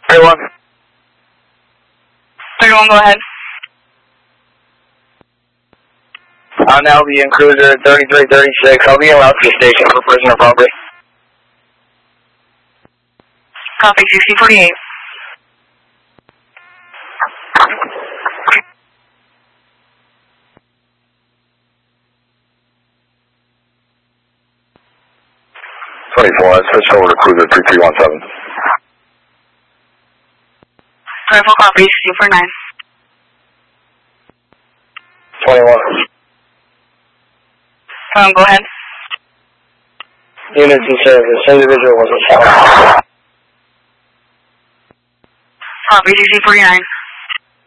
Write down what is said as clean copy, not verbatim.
31. 31, go ahead. I'll now be in cruiser 3336. I'll be en route to the station for prisoner property. Copy 6048. I switched over to cruiser 3317. 24 copy 249. 21. Go ahead. Units in service. Individual was a Copy 6049.